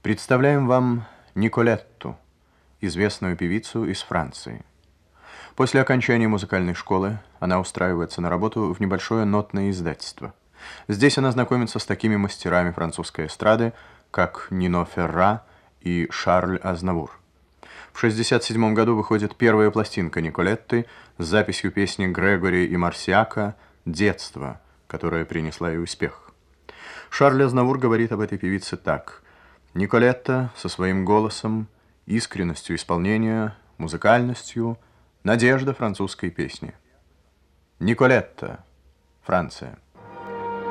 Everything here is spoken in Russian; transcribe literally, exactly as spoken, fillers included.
Представляем вам Николетту, известную певицу из Франции. После окончания музыкальной школы она устраивается на работу в небольшое нотное издательство. Здесь она знакомится с такими мастерами французской эстрады, как Нино Ферра и Шарль Азнавур. В шестьдесят седьмом году выходит первая пластинка Николетты с записью песни Грегори и Марсиака «Детство», которая принесла ей успех. Шарль Азнавур говорит об этой певице так: «Николетта со своим голосом, искренностью исполнения, музыкальностью — надежда французской песни». Николетта, Франция.